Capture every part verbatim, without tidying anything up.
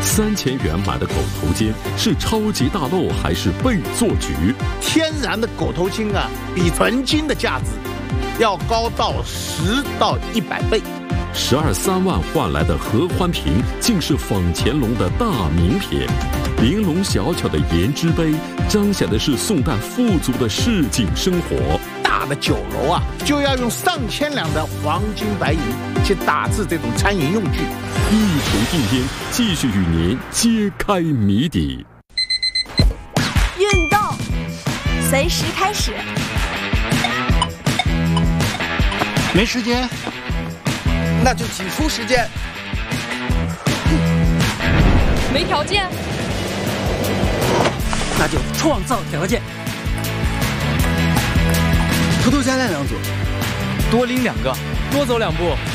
三千元买的狗头金是超级大漏还是被做局？ 天然的狗头金啊，比纯金的价值要高到十到一百倍。 十二三万换来的合欢瓶，竟是仿乾隆的大名品。玲珑小巧的颜之杯，彰显的是宋代富足的市井生活。 大的酒楼啊，就要用上千两的黄金白银去打制这种餐饮用具。 一锤定音，继续与您揭开谜底。 运动，随时开始。 没时间， 那就挤出时间。 没条件， 那就创造条件。 偷偷加练两组， 多拎两个，多走两步。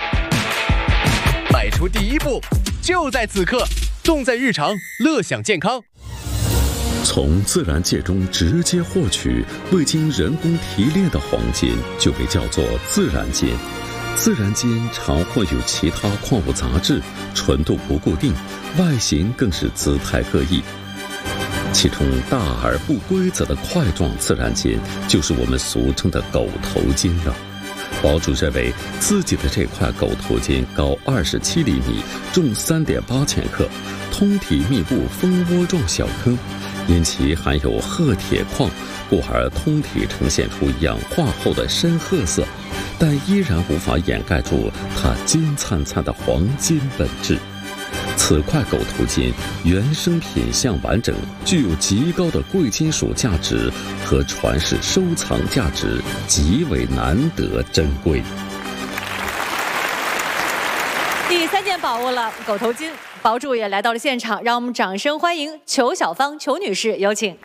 迈出第一步，就在此刻，重在日常，乐享健康。 从自然界中直接获取未经人工提炼的黄金，就被叫做自然金。自然金常混有其他矿物杂质，纯度不固定，外形更是姿态各异。其中大而不规则的块状自然金，就是我们俗称的狗头金了。堡主认为自己的这块狗头金高二十七厘米，重三点八千克，通体密布蜂窝状小坑，因其含有褐铁矿，故而通体呈现出氧化后的深褐色，但依然无法掩盖住它金灿灿的黄金本质。此块狗头金原生品相完整，具有极高的贵金属价值和传世收藏价值，极为难得珍贵。 第三件宝物了，狗头金，堡主也来到了现场，让我们掌声欢迎裘小芳裘女士，有请。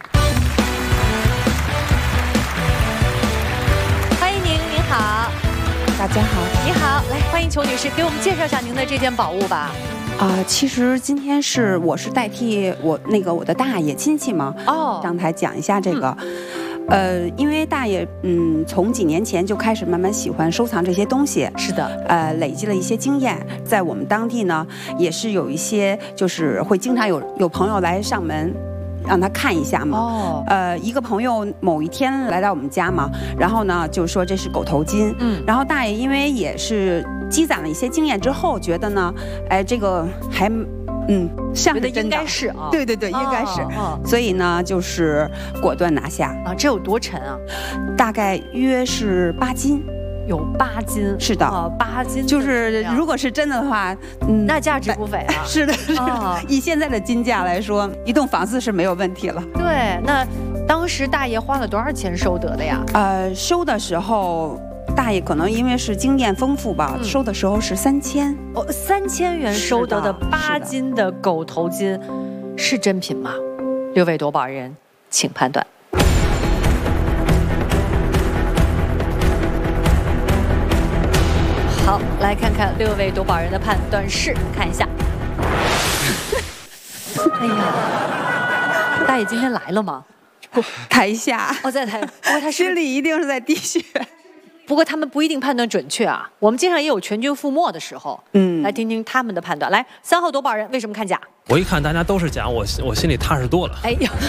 欢迎您，您好。 大家好， 你好，来欢迎裘女士，给我们介绍一下您的这件宝物吧。 啊、呃，其实今天是我是代替我那个我的大爷亲戚嘛， 哦， 上台讲一下这个。嗯、呃，因为大爷嗯，从几年前就开始慢慢喜欢收藏这些东西， 是的， 呃，累积了一些经验，在我们当地呢，也是有一些就是会经常有有朋友来上门。让他看一下嘛。哦。呃，一个朋友某一天来到我们家嘛，然后呢就说这是狗头金。嗯。然后大爷因为也是积攒了一些经验之后，觉得呢，哎，这个还。嗯，像是真的， 应该是啊， 对对对，应该是， 哦、 所以呢，就是果断拿下啊。这有多沉啊？ 大概约是八斤， 有八斤， 是的， 啊，八斤， 就是如果是真的的话，嗯， 那价值不菲啊。 是的，是的，哦、以现在的金价来说，一栋房子是没有问题了。 对，那当时大爷花了多少钱收得的呀？ 呃，收的时候。大爷可能因为是经验丰富吧，嗯、收的时候是三千哦，三千元收得的八斤的狗头金，是真品吗？六位夺宝人，请判断。好，来看看六位夺宝人的判断是，看一下。哎呀，大爷今天来了吗？ 台下哦，在台，不过他心里一定是在滴血。 不过他们不一定判断准确啊，我们经常也有全军覆没的时候。嗯，来听听他们的判断。来，三号夺宝人为什么看假？ 我一看大家都是假，我我心里踏实多了。哎呀，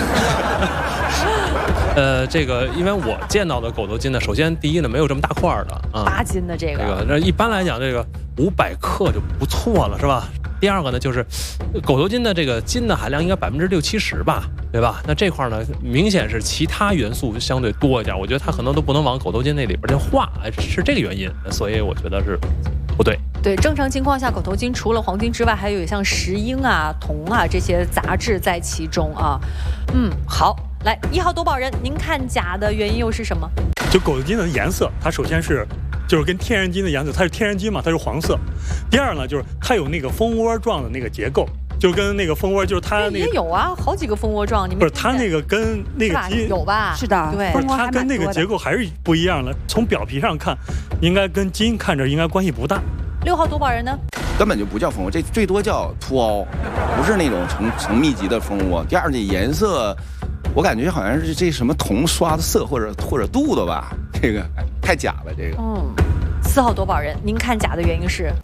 呃，这个因为我见到的狗头金呢，首先第一呢没有这么大块的啊， 八斤的这个， 这个那一般来讲这个五百克就不错了，是吧？第二个呢，就是狗头金的这个金的含量应该百分之六七十吧，对吧？那这块呢，明显是其他元素相对多一点，我觉得它可能都不能往狗头金那里边去化，是这个原因，所以我觉得是不对。 对，正常情况下，狗头金除了黄金之外，还有像石英啊、铜啊这些杂质在其中啊。嗯，好，来一号夺宝人，您看假的原因又是什么？ 就狗头金的颜色，它首先是。就是跟天然金的颜色，它是天然金嘛，它是黄色。第二呢，就是它有那个蜂窝状的那个结构，就跟那个蜂窝，就是它那个也有啊，好几个蜂窝状。你们不是它那个跟那个金有吧？ 是的， 对， 不是它跟那个结构还是不一样的。从表皮上看，应该跟金看着应该关系不大。 六号夺宝人呢？ 根本就不叫蜂窝，这最多叫凸凹，不是那种成成密集的蜂窝。第二，这颜色，我感觉好像是这什么铜刷的色或者或者镀的吧，这个太假了，这个。 嗯。四号夺宝人，您看假的原因是？